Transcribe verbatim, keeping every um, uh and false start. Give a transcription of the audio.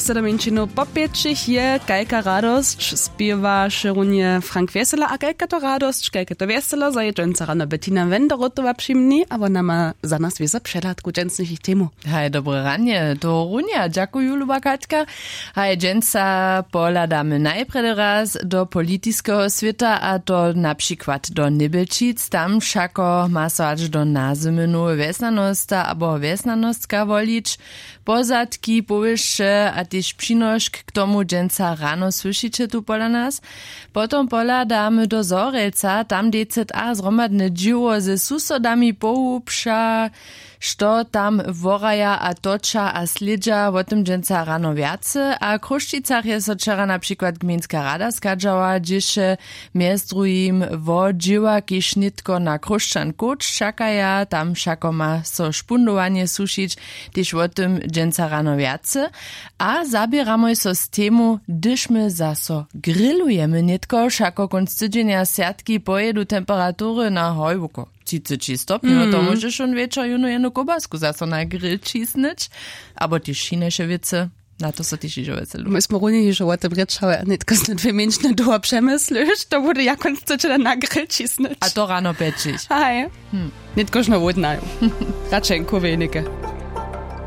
sedemčinu po pięćich je kajka radość, spiewa szerunie Frank Wesela, a kajka to radość, kajka to wesela, zaje dżęca rano Bettina Wenderotowa przymni, a ona ma za nas wiesa przelatku dżęcnych temu. Hej, dobre ranie, to runia, dziękuję luba Katka. Hej, dżęca poladamy najpierw raz do politycznego świata, a to na przykład do Nibelčic, tam wszako ma so aż do nazymenu wesnanosta albo wesnanostka wolić, pozadki, powyższe, a też przynoszk k tomu dżęca rano słyszycie tu pola nas. Potom poladamy do Zorelca, tam decet a zromadne dzieło ze susodami połupsza, što tam woraja a toča a slidža o tym dżęca rano wiace, a w Kruščicach je so wczera na przykład gminska rada skadżała, gdzieś miast drugim wo dzieła kiesznitko na Kruščan koč czakaja, tam wszako ma so szpundowanie suszyć, też o tym dżęca rano wiace, a zabieramy so z temu, gdyż my zaso grillujemy nitko, wszako konc tydzienia siatki pojedu temperatury na hojbuko. trzydzieści stopni, mm. no to możesz on wieczor jedną jedną kobasku zaso na grill cisnąć, albo też šineše wice, na to so też iżo weselu. Myśmy runie iżo o tym ryczały, a nitko z dwie mięczne doła przemyslisz, to bude jak on chce na grill cisnąć. A to rano pečeš. Aj, hmm. Nitko już na wodnają. Raczej wenige.